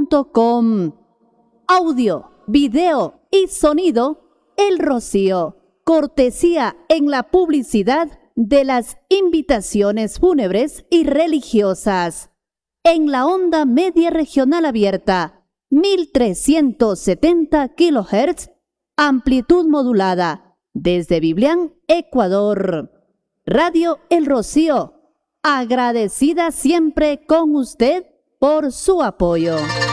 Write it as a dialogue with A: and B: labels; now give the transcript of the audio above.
A: www.elrocío.com. Audio, video y sonido, El Rocío. Cortesía en la publicidad de las invitaciones fúnebres y religiosas. En la onda media regional abierta, 1370 kHz, amplitud modulada, desde Biblián, Ecuador. Radio El Rocío, agradecida siempre con usted por su apoyo.